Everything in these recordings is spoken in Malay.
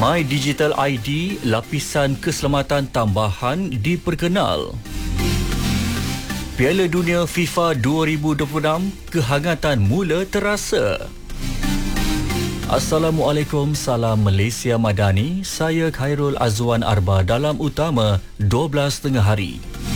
My Digital ID, lapisan keselamatan tambahan diperkenal. Piala Dunia FIFA 2026, kehangatan mula terasa. Assalamualaikum, salam Malaysia Madani. Saya Khairul Azwan Arba dalam utama 12 tengah hari.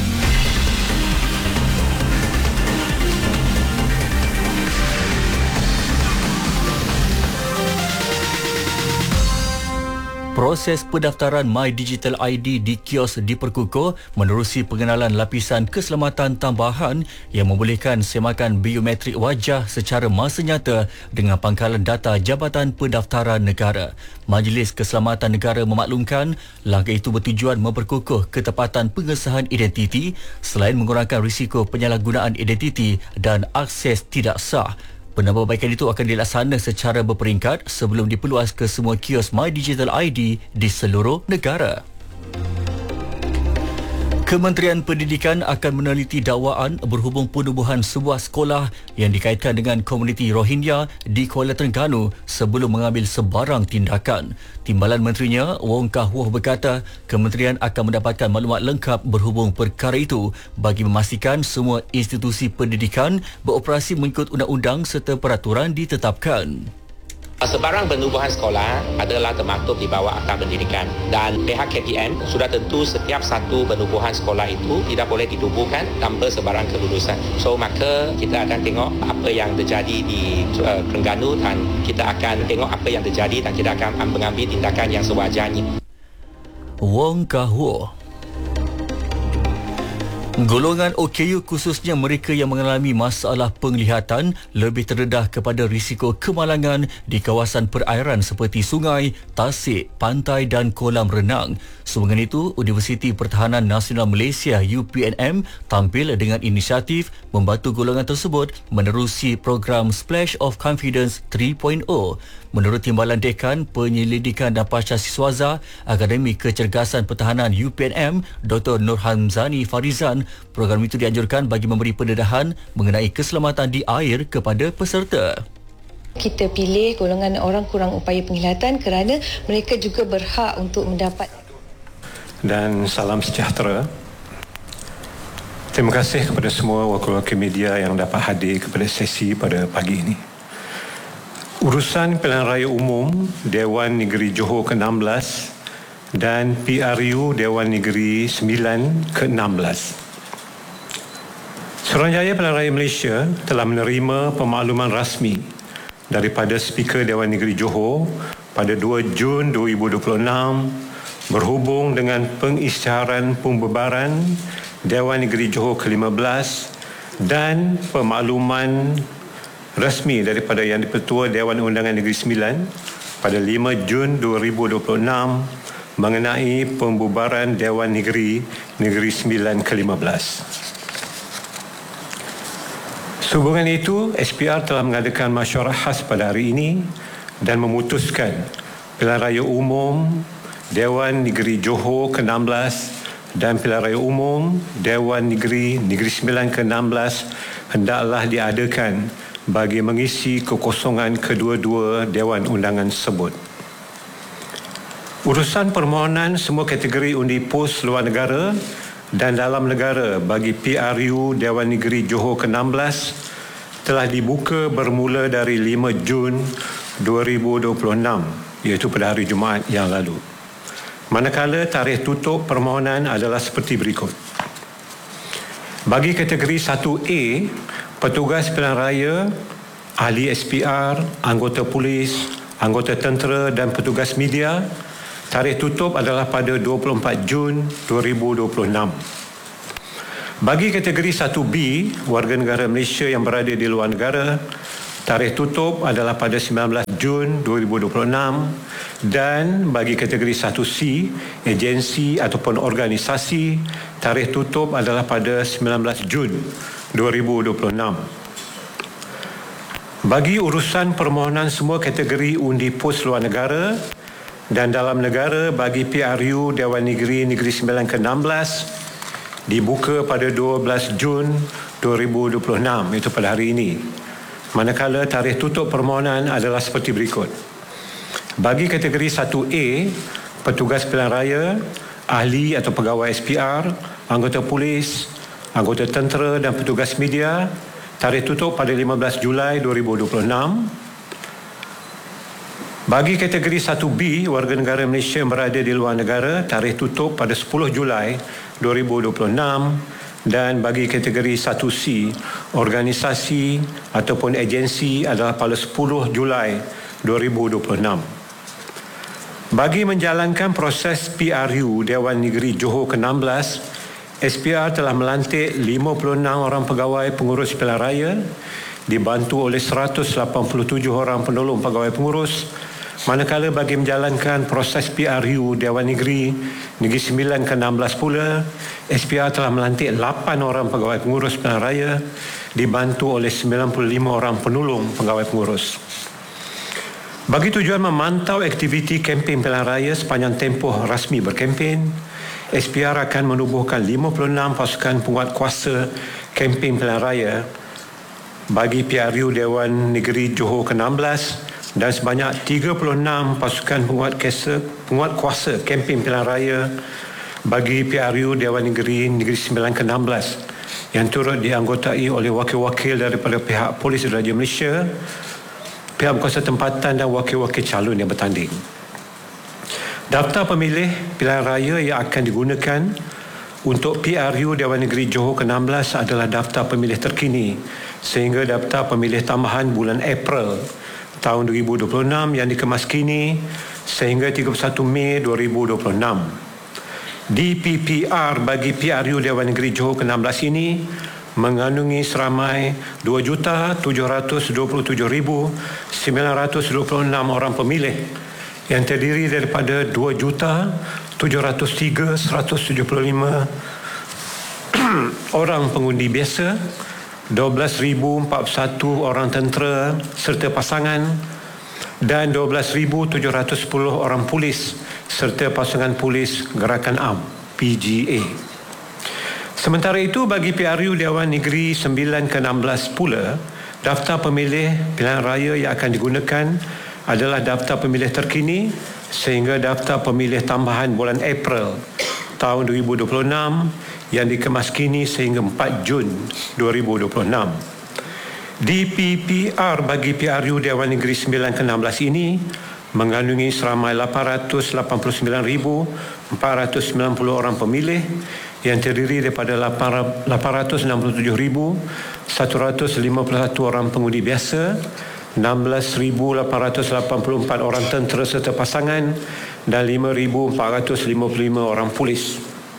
Proses pendaftaran My Digital ID di kios diperkukuh menerusi pengenalan lapisan keselamatan tambahan yang membolehkan semakan biometrik wajah secara masa nyata dengan pangkalan data Jabatan Pendaftaran Negara. Majlis Keselamatan Negara memaklumkan langkah itu bertujuan memperkukuh ketepatan pengesahan identiti selain mengurangkan risiko penyalahgunaan identiti dan akses tidak sah. Penambahbaikan itu akan dilaksana secara berperingkat sebelum diperluas ke semua kios My Digital ID di seluruh negara. Kementerian Pendidikan akan meneliti dakwaan berhubung penubuhan sebuah sekolah yang dikaitkan dengan komuniti Rohingya di Kuala Terengganu sebelum mengambil sebarang tindakan. Timbalan Menterinya, Wong Kah Woh berkata, kementerian akan mendapatkan maklumat lengkap berhubung perkara itu bagi memastikan semua institusi pendidikan beroperasi mengikut undang-undang serta peraturan ditetapkan. Sebarang penubuhan sekolah adalah termaktub di bawah Akta Pendidikan dan pihak KPM sudah tentu setiap satu penubuhan sekolah itu tidak boleh ditubuhkan tanpa sebarang kelulusan. So maka kita akan tengok apa yang terjadi di Terengganu dan kita akan tengok apa yang terjadi dan kita akan mengambil tindakan yang sewajarnya. Wong Kah Woh. Golongan OKU khususnya mereka yang mengalami masalah penglihatan lebih terdedah kepada risiko kemalangan di kawasan perairan seperti sungai, tasik, pantai dan kolam renang. Sehubungan itu, Universiti Pertahanan Nasional Malaysia UPNM tampil dengan inisiatif membantu golongan tersebut menerusi program Splash of Confidence 3.0. Menurut Timbalan Dekan Penyelidikan dan Pancasiswaza Akademi Kecergasan Pertahanan UPNM, Dr. Nur Hamzani Farizan, program itu dianjurkan bagi memberi pendedahan mengenai keselamatan di air kepada peserta. Kita pilih golongan orang kurang upaya penglihatan kerana mereka juga berhak untuk mendapat. Dan salam sejahtera. Terima kasih kepada semua wakil-wakil media yang dapat hadir kepada sesi pada pagi ini. Urusan Pilihan Raya Umum Dewan Negeri Johor ke-16 dan PRU Dewan Negeri 9 ke-16. Suruhanjaya Pilihan Raya Malaysia telah menerima pemakluman rasmi daripada Speaker Dewan Negeri Johor pada 2 Jun 2026 berhubung dengan pengisytiharan pembubaran Dewan Negeri Johor ke-15 dan pemakluman rasmi daripada Yang di-Pertua Dewan Undangan Negeri 9 pada 5 Jun 2026 mengenai pembubaran Dewan Negeri 9 ke-15. Sehubungan itu, SPR telah mengadakan mesyuarat khas pada hari ini dan memutuskan Pilihan Raya Umum Dewan Negeri Johor ke-16 dan Pilihan Raya Umum Dewan Negeri 9 ke-16 hendaklah diadakan bagi mengisi kekosongan kedua-dua Dewan Undangan tersebut. Urusan permohonan semua kategori undi pos luar negara dan dalam negara bagi PRU Dewan Negeri Johor ke-16 telah dibuka bermula dari 5 Jun 2026, iaitu pada hari Jumaat yang lalu. Manakala tarikh tutup permohonan adalah seperti berikut. Bagi kategori 1A, petugas pilihan raya, ahli SPR, anggota polis, anggota tentera dan petugas media, tarikh tutup adalah pada 24 Jun 2026. Bagi kategori 1B, warga negara Malaysia yang berada di luar negara, tarikh tutup adalah pada 19 Jun 2026 dan bagi kategori 1C, agensi ataupun organisasi, tarikh tutup adalah pada 19 Jun 2026. Bagi urusan permohonan semua kategori undi pos luar negara dan dalam negara bagi PRU Dewan Negeri 9 ke-16 dibuka pada 12 Jun 2026, itu pada hari ini. Manakala tarikh tutup permohonan adalah seperti berikut. Bagi kategori 1A, petugas pilihan raya, ahli atau pegawai SPR, anggota polis, anggota tentera dan petugas media, tarikh tutup pada 15 Julai 2026. Bagi kategori 1B, warga negara Malaysia yang berada di luar negara, tarikh tutup pada 10 Julai 2026. Dan bagi kategori 1C, organisasi ataupun agensi adalah pada 10 Julai 2026. Bagi menjalankan proses PRU Dewan Negeri Johor ke-16, SPR telah melantik 56 orang pegawai pengurus pilihan raya, dibantu oleh 187 orang penolong pegawai pengurus. Manakala bagi menjalankan proses PRU Dewan Negeri Negeri Sembilan ke-16 pula, SPR telah melantik 8 orang pegawai pengurus pilihan raya, dibantu oleh 95 orang penolong pegawai pengurus. Bagi tujuan memantau aktiviti kempen pilihan raya sepanjang tempoh rasmi berkempen, SPR akan menubuhkan 56 pasukan penguat kuasa kempen pilihan raya bagi PRU Dewan Negeri Johor ke-16 dan sebanyak 36 pasukan penguat kuasa kempen pilihan raya bagi PRU Dewan Negeri Negeri Sembilan ke-16 yang turut dianggotai oleh wakil-wakil daripada pihak Polis Diraja Malaysia, pihak berkuasa tempatan dan wakil-wakil calon yang bertanding. Daftar pemilih pilihan raya yang akan digunakan untuk PRU Dewan Negeri Johor ke-16 adalah daftar pemilih terkini sehingga daftar pemilih tambahan bulan April tahun 2026 yang dikemas kini sehingga 31 Mei 2026. DPPR bagi PRU Dewan Negeri Johor ke-16 ini mengandungi seramai 2,727,926 orang pemilih yang terdiri daripada 2,703,175 orang pengundi biasa, 12,041 orang tentera serta pasangan dan 12,710 orang polis serta pasangan polis Gerakan Am PGA. Sementara itu bagi PRU Dewan Negeri 9 ke-16 pula, daftar pemilih pilihan raya yang akan digunakan adalah daftar pemilih terkini sehingga daftar pemilih tambahan bulan April tahun 2026 yang dikemas kini sehingga 4 Jun 2026. DPPR bagi PRU Dewan Negeri 9 ke-16 ini mengandungi seramai 889,490 orang pemilih yang terdiri daripada 867,151 orang pengundi biasa, 16,884 orang tentera serta pasangan dan 5,455 orang polis.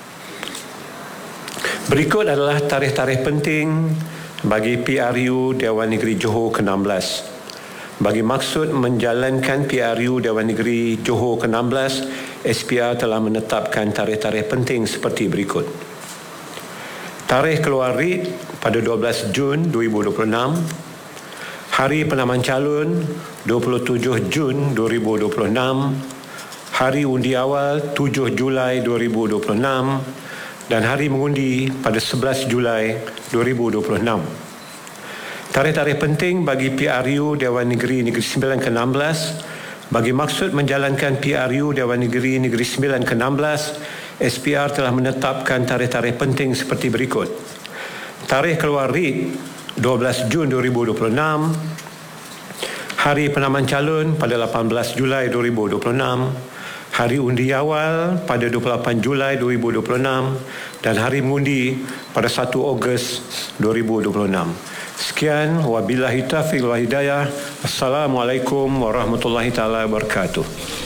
Berikut adalah tarikh-tarikh penting bagi PRU Dewan Negeri Johor ke-16. Bagi maksud menjalankan PRU Dewan Negeri Johor ke-16, SPR telah menetapkan tarikh-tarikh penting seperti berikut. Tarikh keluar writ pada 12 Jun 2026. Hari penamaan calon 27 Jun 2026. Hari undi awal 7 Julai 2026. Dan hari mengundi pada 11 Julai 2026. Tarikh-tarikh penting bagi PRU Dewan Negeri Negeri Sembilan ke-16. Bagi maksud menjalankan PRU Dewan Negeri Negeri Sembilan ke-16, SPR telah menetapkan tarikh-tarikh penting seperti berikut. Tarikh keluar writ 12 Jun 2026. Hari penamaan calon pada 18 Julai 2026. Hari undi awal pada 28 Julai 2026 dan hari mengundi pada 1 Ogos 2026. Sekian, wabillahi taufiq wal hidayah. Assalamualaikum warahmatullahi taala wabarakatuh.